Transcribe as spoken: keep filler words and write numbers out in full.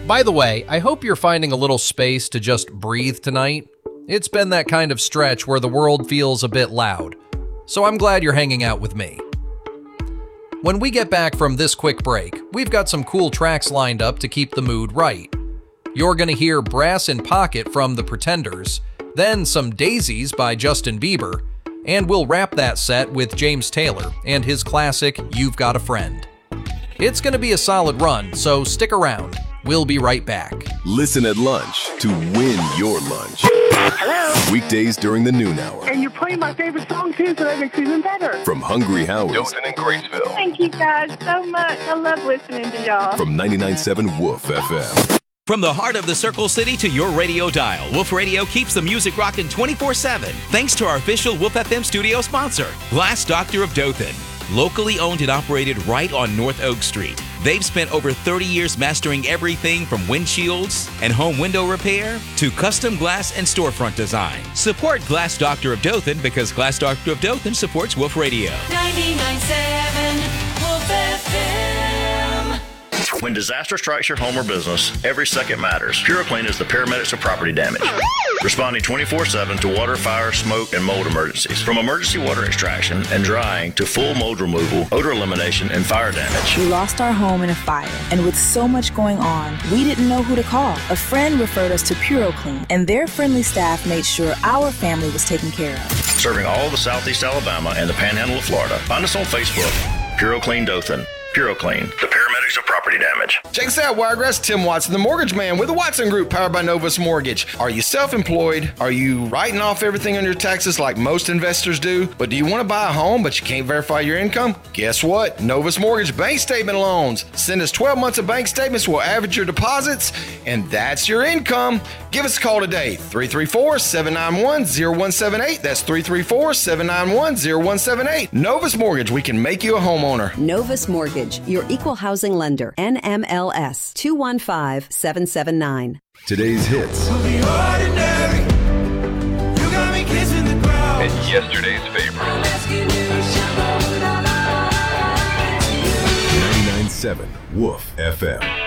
By the way, I hope you're finding a little space to just breathe tonight. It's been that kind of stretch where the world feels a bit loud, so I'm glad you're hanging out with me. When we get back from this quick break, we've got some cool tracks lined up to keep the mood right. You're gonna hear Brass in Pocket from The Pretenders, then some Daisies by Justin Bieber, and we'll wrap that set with James Taylor and his classic You've Got a Friend. It's gonna be a solid run, so stick around. We'll be right back. Listen at lunch to win your lunch. Hello? Weekdays during the noon hour. And you're playing my favorite song too, so that makes it even better. From Hungry Howie's. Dothan and Graceville. Thank you guys so much. I love listening to y'all. From ninety-nine point seven Wolf F M. From the heart of the Circle City to your radio dial, Wolf Radio keeps the music rocking twenty-four seven. Thanks to our official Wolf F M studio sponsor, Glass Doctor of Dothan. Locally owned and operated right on North Oak Street. They've spent over thirty years mastering everything from windshields and home window repair to custom glass and storefront design. Support Glass Doctor of Dothan because Glass Doctor of Dothan supports Wolf Radio. ninety-nine point seven Wolf F M. When disaster strikes your home or business, every second matters. PuroClean is the paramedics of property damage, responding twenty-four seven to water, fire, smoke, and mold emergencies. From emergency water extraction and drying to full mold removal, odor elimination, and fire damage. We lost our home in a fire, and with so much going on, we didn't know who to call. A friend referred us to PuroClean, and their friendly staff made sure our family was taken care of. Serving all of the Southeast Alabama and the Panhandle of Florida. Find us on Facebook, PuroClean Dothan. PuroClean, the paramedics of property damage. Check us out, Wiregrass. Tim Watson, the Mortgage Man with the Watson Group, powered by Novus Mortgage. Are you self-employed? Are you writing off everything on your taxes like most investors do? But do you want to buy a home but you can't verify your income? Guess what? Novus Mortgage bank statement loans. Send us twelve months of bank statements. We'll average your deposits, and that's your income. Give us a call today, three three four, seven nine one, zero one seven eight. That's three three four, seven nine one, zero one seven eight. Novus Mortgage, we can make you a homeowner. Novus Mortgage, your equal housing lender. N M L S two one five seven seven nine. Today's hits. And yesterday's favorite. ninety-nine point seven Wolf F M.